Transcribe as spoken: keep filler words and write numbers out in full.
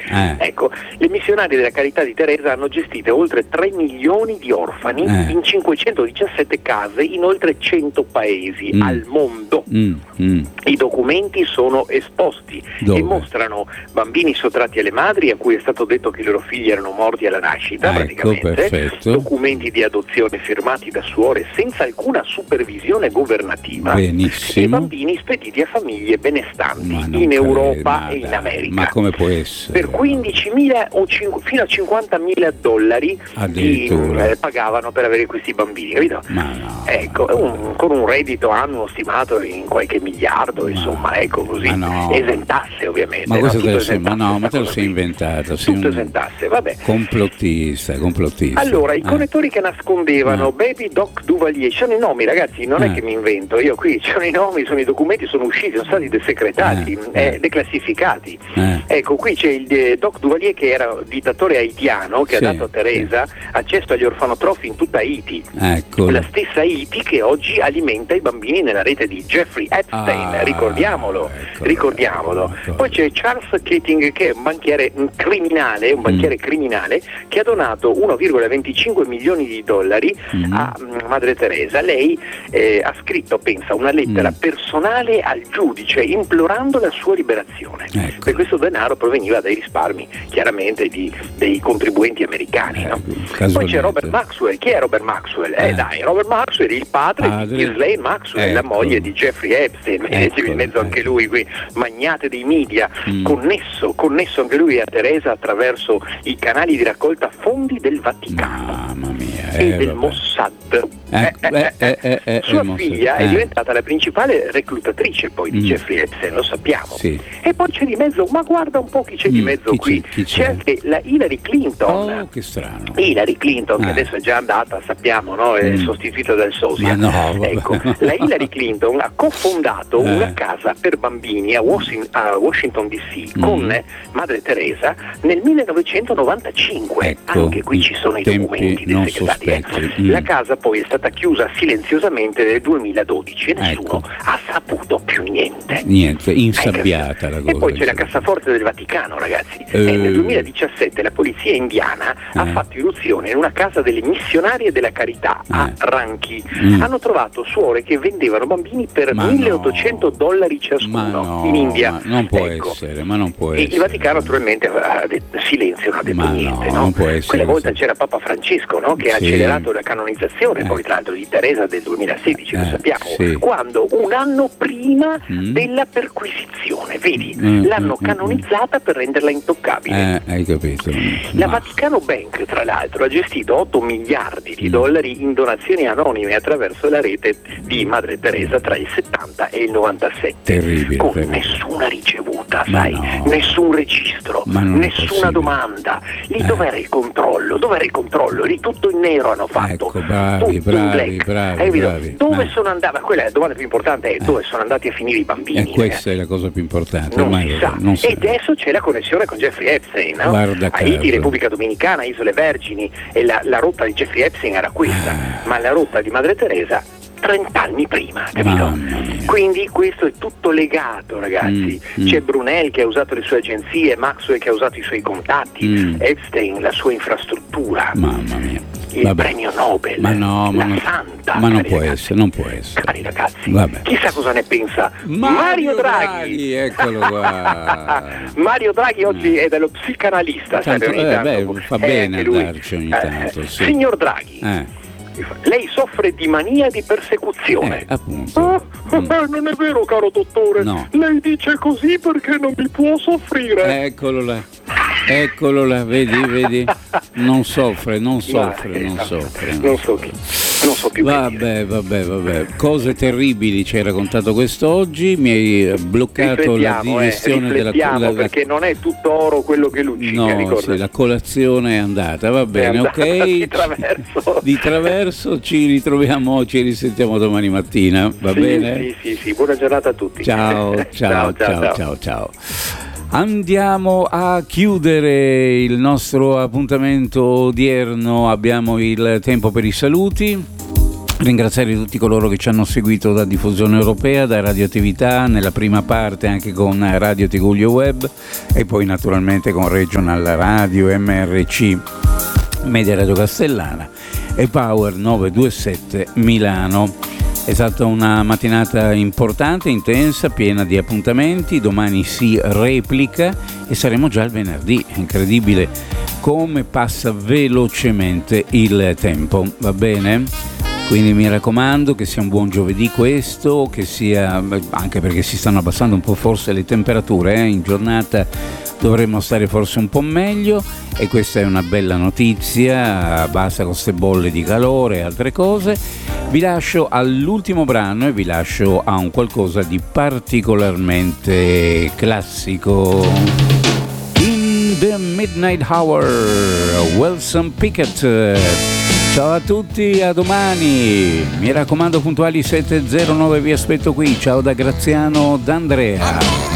Eh. Ecco, le missionarie della Carità di Teresa hanno gestito oltre tre milioni di orfani eh. in cinquecentodiciassette case in oltre cento paesi mm. al mondo. Mm. Mm. I documenti sono esposti Dove? e mostrano bambini sottratti alle madri a cui è stato detto che i loro figli erano morti alla nascita, ecco, praticamente, perfetto. documenti di adozione firmati da suore senza alcuna supervisione governativa. Benissimo. E bambini spediti a famiglie benestanti Ma non in credo, Europa ma e in dai, America. Ma come può essere? Per quindicimila o cinque, fino a cinquantamila dollari di, eh, pagavano per avere questi bambini, capito? Ma no. Ecco, un, con un reddito annuo stimato in qualche miliardo, ma, insomma, ecco così, no. esentasse ovviamente. Ma questo no? te lo sei, ma no, ma te lo sei inventato. Sei Tutto un esentasse, vabbè. Complottista, complottista. Allora, i eh. connettori che nascondevano eh. Baby Doc Duvalier, sono i nomi, ragazzi, non eh. è che mi invento, io qui c'erano i nomi, sono i documenti, sono usciti, sono stati desecretati, eh. eh, declassificati. Eh. Ecco, qui c'è il eh, Doc Duvalier che era dittatore haitiano, che sì, ha dato a Teresa sì. accesso agli orfanotrofi in tutta Haiti. Ecco. La stessa Haiti che oggi alimenta i bambini nella rete di Jeffrey Epstein, ah, ricordiamolo, ecco, ricordiamolo. ecco. Poi c'è Charles Keating che è un banchiere un criminale, un banchiere mm. criminale che ha donato uno virgola venticinque milioni di dollari mm. a um, Madre Teresa. Lei eh, ha scritto, pensa, una lettera mm. personale al giudice implorando la sua liberazione. Ecco. E questo denaro proveniva dai risparmi, chiaramente, di, dei contribuenti americani. Ecco. No? Poi c'è Robert Maxwell. Chi è Robert Maxwell? Eh, eh dai, Robert Maxwell, il padre, padre. di Ghislaine Maxwell, ecco. la moglie di Jeffrey Epstein, ecco. in mezzo anche lui qui, magnate dei media, mm. connesso, connesso anche lui a Teresa attraverso i canali di raccolta fondi del Vaticano. Mamma mia, e eh, del vabbè. Mossad. Eh, eh, eh, eh, eh, Sua eh, figlia eh. è diventata la principale reclutatrice poi di mm. Jeffrey Epstein, lo sappiamo. Sì. E poi c'è di mezzo, ma guarda un po' chi c'è mm, di mezzo chi qui. C'è, chi c'è? c'è anche la Hillary Clinton. Oh, che strano. Hillary Clinton, eh. che adesso è già andata, sappiamo, no? È mm. sostituita dal sosia. Ma no, vabbè. Ecco, la Hillary Clinton ha cofondato eh. una casa per bambini a Washington, a Washington D C mm. con Madre Teresa nel millenovecentonovantacinque. Ecco, anche qui ci sono i documenti desecretati. Eh. Mm. La casa poi è stata chiusa silenziosamente nel duemiladodici e nessuno ecco. ha saputo più niente. Niente, insabbiata la cosa. E poi c'è la cassaforte del Vaticano, ragazzi. Eh. E nel duemiladiciassette la polizia indiana eh. ha fatto irruzione in una casa delle missionarie della Carità eh. a Ranchi. Mm. Hanno trovato suore che vendevano bambini per ma milleottocento no. dollari ciascuno no, in India. Ma non può ecco. essere, ma non può e essere. il Vaticano naturalmente ha detto silenzio, non ha detto ma niente. No, no? non può essere. Quella volta c'era Papa Francesco, no? che ha sì. accelerato la canonizzazione, eh. poi tra l'altro di Teresa del duemilasedici, eh, lo sappiamo, sì. quando un anno prima mm. della perquisizione, vedi, mm, l'hanno mm, canonizzata mm. per renderla intoccabile. Eh, hai capito. La ma... Vaticano Bank, tra l'altro, ha gestito otto miliardi di dollari in donazioni anonime attraverso la rete di Madre Teresa tra il settanta e il novantasette. Terribile. Con terribile. nessuna ricevuta, ma sai, no. nessun registro, nessuna domanda. Lì eh. dov'era il controllo? Dov'era il controllo? Lì tutto in nero hanno fatto. Ecco, bravi, tutto bravi, in bravi, Hai bravi. Dove eh. sono andati? Quella è la domanda più importante, è eh. dove sono andati a finire i bambini? E questa eh. è la cosa più importante. Non ormai si sa. Non e adesso c'è la connessione con Jeffrey Epstein, no? Haiti, Repubblica Dominicana, Isole Vergini, e la, la rotta di Jeffrey Epstein era questa, ah. ma la rotta di Madre Teresa trenta anni prima, capito? Quindi questo è tutto legato, ragazzi. Mm, C'è mm. Brunel che ha usato le sue agenzie, Maxwell che ha usato i suoi contatti, mm. Epstein la sua infrastruttura. Mamma mia. Il Vabbè. premio Nobel, ma no, la ma non, santa. Ma non può ragazzi. essere, non può essere. Cari ragazzi, Vabbè. chissà cosa ne pensa Mario, Mario Draghi. Draghi. Eccolo qua. Mario Draghi oggi è dello psicanalista. Tanto, sai, eh, beh, fa eh, bene lui, andarci ogni tanto. Eh, sì. Signor Draghi. Eh. Lei soffre di mania di persecuzione. Eh, appunto. Oh, mm. eh, non è vero, caro dottore. No. Lei dice così perché non mi può soffrire. Eccolo là. Eccolo là, vedi, vedi? Non soffre, non soffre, Ma, non eh, soffre. Non, non so chi. Non so più. Vabbè, vabbè, vabbè. Cose terribili ci hai raccontato quest'oggi, mi hai bloccato la digestione eh, della cola. Perché non è tutto oro quello che luccica, no, sì, la colazione è andata, va bene, andata, ok. Di traverso. Di traverso, ci ritroviamo, ci risentiamo domani mattina, va sì, bene? Sì, sì, sì, buona giornata a tutti. Ciao, ciao, ciao, ciao, ciao, ciao, ciao. Andiamo a chiudere il nostro appuntamento odierno, abbiamo il tempo per i saluti. ringraziare tutti coloro che ci hanno seguito da Diffusione Europea, da Radioattività, nella prima parte anche con Radio Tigullio Web e poi naturalmente con Regional Radio, M R C, Media Radio Castellana e Power novecentoventisette Milano. È stata una mattinata importante, intensa, piena di appuntamenti. Domani si replica e saremo già il venerdì. È incredibile come passa velocemente il tempo, va bene? Quindi mi raccomando che sia un buon giovedì questo, che sia, anche perché si stanno abbassando un po' forse le temperature, eh? In giornata dovremmo stare forse un po' meglio e questa è una bella notizia, basta con queste bolle di calore e altre cose. Vi lascio all'ultimo brano e vi lascio a un qualcosa di particolarmente classico. In the Midnight Hour, Wilson Pickett. Ciao a tutti, a domani. Mi raccomando puntuali sette zero nove, vi aspetto qui. Ciao da Graziano D'Andrea.